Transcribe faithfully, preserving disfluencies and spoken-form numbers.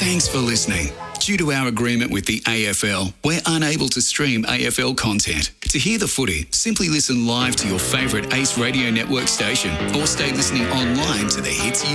Thanks for listening. Due to our agreement with the A F L, we're unable to stream A F L content. To hear the footy, simply listen live to your favourite Ace Radio Network station or stay listening online to the hits you